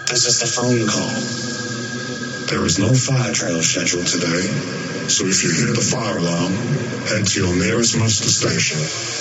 This is the phone call. There is no fire trail scheduled today, so if you hear the fire alarm, head to your nearest muster station.